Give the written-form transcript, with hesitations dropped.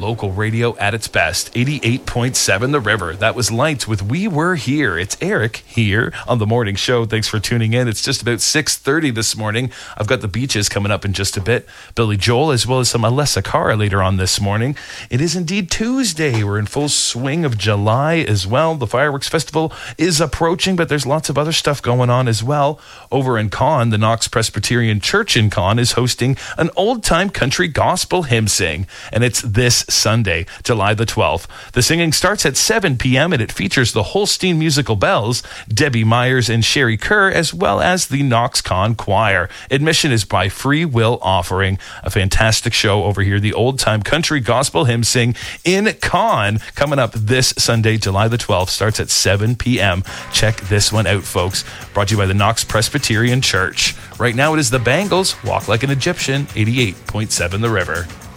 local radio at its best. 88.7 The River. That was Lights with We Were Here. It's Eric here on the morning show. Thanks for tuning in. It's just about 6:30 this morning. I've got the Beaches coming up in just a bit. Billy Joel, as well as some Alessia Cara later on this morning. It is indeed Tuesday. We're in full swing of July as well. The Fireworks Festival is approaching, but there's lots of other stuff going on as well. Over in Caen, the Knox Presbyterian Church in Caen is hosting an old-time country gospel hymn sing, and it's this Sunday, July the 12th. The singing starts at 7 p.m. and it features the Holstein Musical Bells, Debbie Myers and Sherry Kerr, as well as the Knox Caen Choir. Admission is by free will offering. A fantastic show over here, the old-time country gospel hymn sing in Caen, coming up this Sunday, July the 12th, starts at 7 p.m. Check this one out, folks. Brought to you by the Knox Presbyterian Church. Right now it is the Bangles, Walk Like an Egyptian, 88.7 The River.